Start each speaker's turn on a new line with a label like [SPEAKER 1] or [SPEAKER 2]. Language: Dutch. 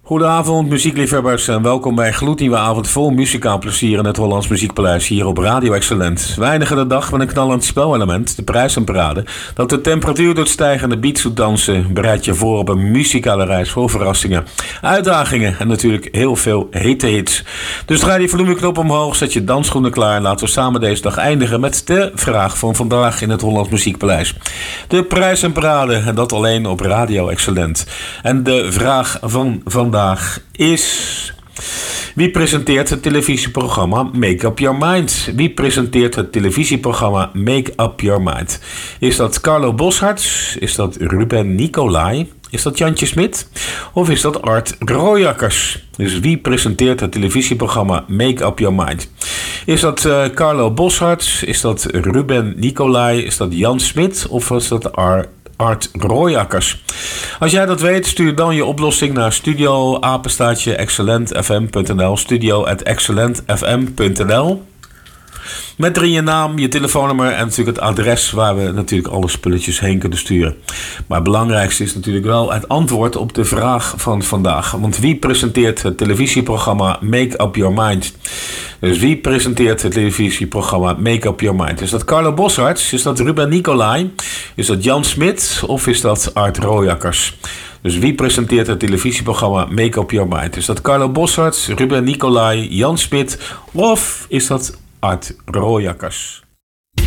[SPEAKER 1] Goedenavond muziekliefhebbers en welkom bij een gloednieuwe avond vol muzikaal plezier in het Hollands Muziekpaleis hier op Radio Excellent. We eindigen de dag met een knallend spelelement, de prijs en parade, dat de temperatuur doet stijgen en de beat doet dansen. Bereid je voor op een muzikale reis vol verrassingen, uitdagingen en natuurlijk heel veel hete hits. Dus draai die volumeknop omhoog, zet je dansschoenen klaar en laten we samen deze dag eindigen met de vraag van vandaag in het Hollands Muziekpaleis. De prijs en parade en dat alleen op Radio Excellent. En de vraag van vandaag is: wie presenteert het televisieprogramma Make Up Your Mind? Wie presenteert het televisieprogramma Make Up Your Mind? Is dat Carlo Boszhard? Is dat Ruben Nicolai? Is dat Jantje Smit? Of is dat Art Rooijakkers? Dus wie presenteert het televisieprogramma Make Up Your Mind? Is dat Carlo Boszhard? Is dat Ruben Nicolai? Is dat Jan Smit? Of is dat Art Rooijakkers? Als jij dat weet, stuur dan je oplossing naar studio@excellentfm.nl, studio@excellentfm.nl. Met erin je naam, je telefoonnummer en natuurlijk het adres waar we natuurlijk alle spulletjes heen kunnen sturen. Maar het belangrijkste is natuurlijk wel het antwoord op de vraag van vandaag. Want wie presenteert het televisieprogramma Make Up Your Mind? Dus wie presenteert het televisieprogramma Make Up Your Mind? Is dat Carlo Boszhard? Is dat Ruben Nicolai? Is dat Jan Smit? Of is dat Art Rooijakkers? Dus wie presenteert het televisieprogramma Make Up Your Mind? Is dat Carlo Boszhard, Ruben Nicolai, Jan Smit? Of is dat Art Rooijakkers?